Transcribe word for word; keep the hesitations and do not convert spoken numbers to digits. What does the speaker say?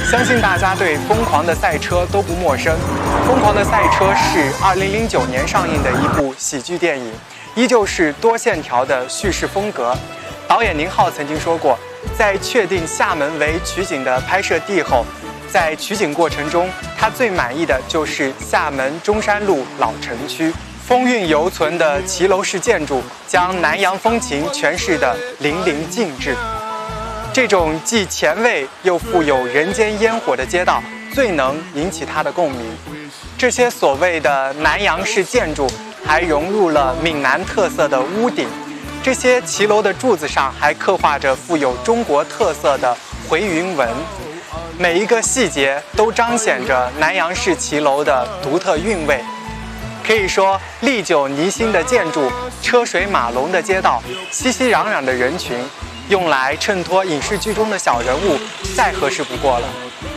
相信大家对《疯狂的赛车》都不陌生，《疯狂的赛车》是二零零九年上映的一部喜剧电影，依旧是多线条的叙事风格。导演宁浩曾经说过，在确定厦门为取景的拍摄地后，在取景过程中，他最满意的就是厦门中山路老城区。风韵犹存的骑楼式建筑，将南洋风情诠释得淋漓尽致。这种既前卫又富有人间烟火的街道，最能引起他的共鸣。这些所谓的南洋式建筑，还融入了闽南特色的屋顶。这些骑楼的柱子上还刻画着富有中国特色的回云纹，每一个细节都彰显着南洋式骑楼的独特韵味。可以说，历久弥新的建筑，车水马龙的街道，熙熙攘攘的人群，用来衬托影视剧中的小人物，再合适不过了。